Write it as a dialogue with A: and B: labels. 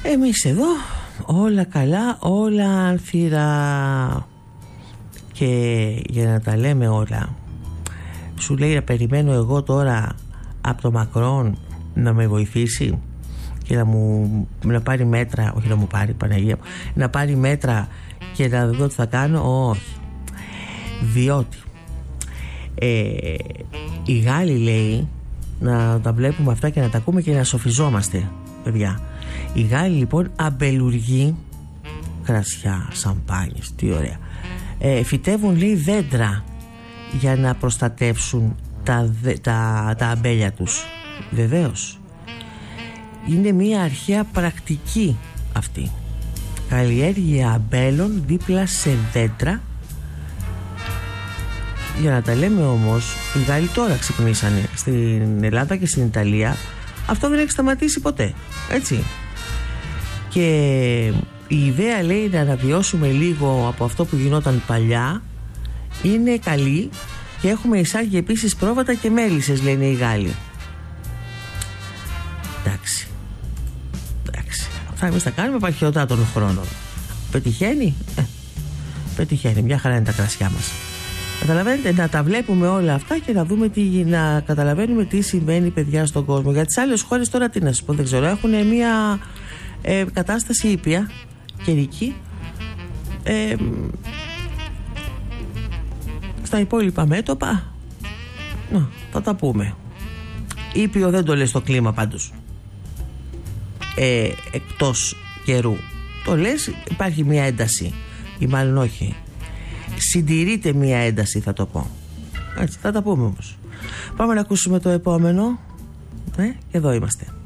A: Εμείς εδώ όλα καλά, όλα ανθυρά. Και για να τα λέμε όλα, σου λέει να περιμένω εγώ τώρα από το Μακρόν να με βοηθήσει και να πάρει μέτρα, όχι να μου πάρει Παναγία, να πάρει μέτρα και να δω τι θα κάνω. Όχι. Διότι οι Γάλλοι, λέει, να τα βλέπουμε αυτά και να τα ακούμε και να σοφιζόμαστε, παιδιά. Οι Γάλλοι λοιπόν αμπελουργοί, κρασιά, σαμπάνιες, τι ωραία, φυτεύουν, λέει, δέντρα για να προστατεύσουν τα αμπέλια τους. Βεβαίως είναι μια αρχαία πρακτική αυτή, καλλιέργεια αμπέλων δίπλα σε δέντρα. Για να τα λέμε όμως, οι Γάλλοι τώρα ξυπνήσανε. Στην Ελλάδα και στην Ιταλία αυτό δεν έχει σταματήσει ποτέ, έτσι. Και η ιδέα, λέει, να αναβιώσουμε λίγο από αυτό που γινόταν παλιά είναι καλή και έχουμε εισάγει επίσης πρόβατα και μέλισσες, λένε οι Γάλλοι. Εντάξει. Αυτά εμείς τα κάνουμε επαρχαιωτά των χρόνων. Πετυχαίνει? Πετυχαίνει, μια χαρά είναι τα κρασιά μας. Καταλαβαίνετε, να τα βλέπουμε όλα αυτά και να δούμε να καταλαβαίνουμε τι συμβαίνει, παιδιά, στον κόσμο. Για τις άλλες χώρες τώρα τι να σας πω, δεν ξέρω, έχουν μια κατάσταση ήπια, καιρική. Στα υπόλοιπα μέτωπα θα τα πούμε. Ήπιο δεν το λες το κλίμα πάντως, εκτός καιρού. Το λες, υπάρχει μια ένταση, ή μάλλον όχι, συντηρείται μια ένταση, θα το πω. Έτσι, θα τα πούμε όμως. Πάμε να ακούσουμε το επόμενο. Και εδώ είμαστε.